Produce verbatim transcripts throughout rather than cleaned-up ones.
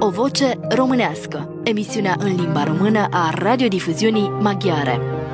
O voce românească, emisiunea în limba română a radiodifuziunii maghiare.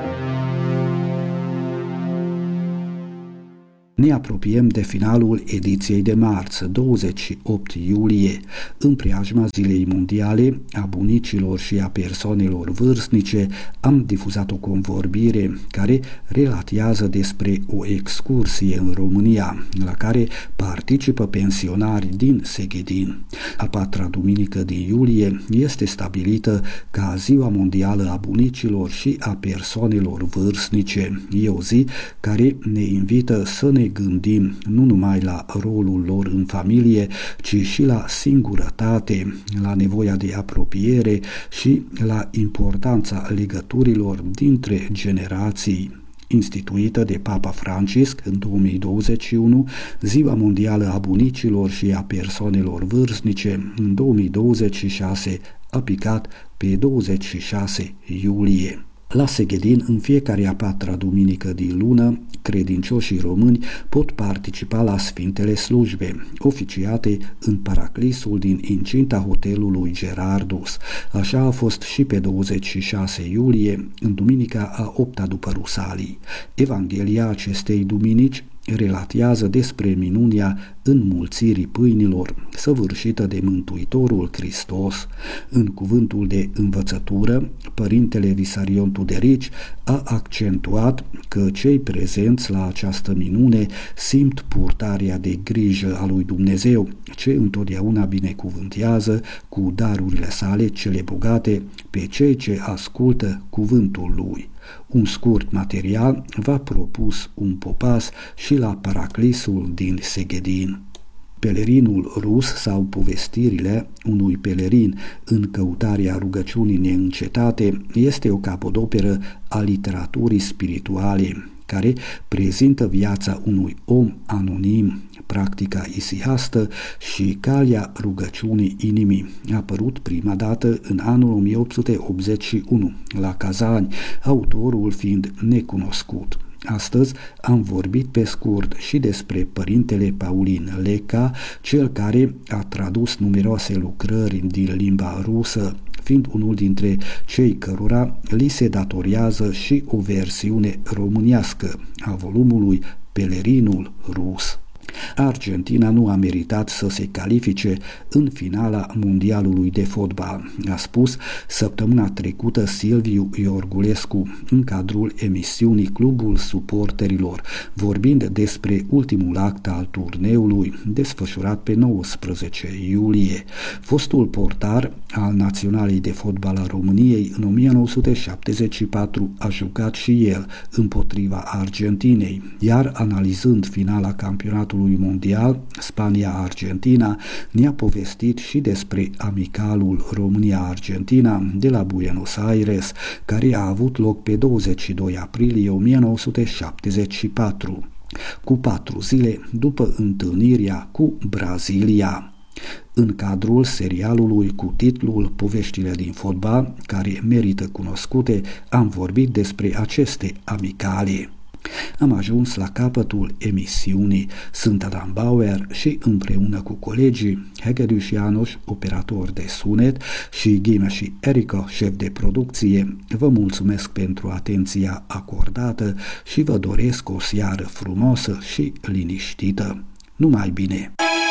Ne apropiem de finalul ediției de marți, douăzeci și opt iulie, în preajma Zilei Mondiale a bunicilor și a persoanelor vârstnice. Am difuzat o convorbire care relatează despre o excursie în România, la care participă pensionari din Seghedin. A patra duminică din iulie este stabilită ca Ziua Mondială a bunicilor și a persoanelor vârstnice. E o zi care ne invită să ne gândim nu numai la rolul lor în familie, ci și la singurătate, la nevoia de apropiere și la importanța legăturilor dintre generații. Instituită de Papa Francisc în două mii douăzeci și unu, Ziua Mondială a bunicilor și a persoanelor vârstnice în două mii douăzeci și șase a picat pe douăzeci și șase iulie. La Seghedin, în fiecare a patra duminică din lună, credincioșii români pot participa la Sfintele Slujbe, oficiate în paraclisul din incinta hotelului Gerardus. Așa a fost și pe douăzeci și șase iulie, în duminica a opta după Rusalii. Evanghelia acestei duminici relatează despre minunia înmulțirii pâinilor săvârșită de Mântuitorul Hristos. În cuvântul de învățătură, Părintele Visarion Tuderici a accentuat că cei prezenți la această minune simt purtarea de grijă a lui Dumnezeu, ce întotdeauna binecuvântează cu darurile sale cele bogate pe cei ce ascultă cuvântul lui. Un scurt material v-a propus un popas și la paraclisul din Seghedin. Pelerinul rus sau povestirile unui pelerin în căutarea rugăciunii neîncetate este o capodoperă a literaturii spirituale, care prezintă viața unui om anonim, practica isihastă și calea rugăciunii inimii. A apărut prima dată în anul o mie opt sute optzeci și unu, la Kazani, autorul fiind necunoscut. Astăzi am vorbit pe scurt și despre Părintele Paulin Leca, cel care a tradus numeroase lucrări din limba rusă, fiind unul dintre cei cărora li se datorează și o versiune românească a volumului Pelerinul rus. Argentina nu a meritat să se califice în finala mondialului de fotbal, a spus săptămâna trecută Silviu Iorgulescu în cadrul emisiunii Clubul Suporterilor, vorbind despre ultimul act al turneului desfășurat pe nouăsprezece iulie. Fostul portar al Naționalei de Fotbal a României în o mie nouă sute șaptezeci și patru a jucat și el împotriva Argentinei, iar analizând finala campionatului mondial, Spania-Argentina, ne-a povestit și despre amicalul România-Argentina de la Buenos Aires, care a avut loc pe douăzeci și doi aprilie o mie nouă sute șaptezeci și patru, cu patru zile după întâlnirea cu Brazilia. În cadrul serialului cu titlul Poveștile din fotbal, care merită cunoscute, am vorbit despre aceste amicale. Am ajuns la capătul emisiunii. Sunt Adam Bauer și împreună cu colegii Hegedűs János, operator de sunet, și Ghime și Erica, șef de producție, vă mulțumesc pentru atenția acordată și vă doresc o seară frumoasă și liniștită. Numai bine!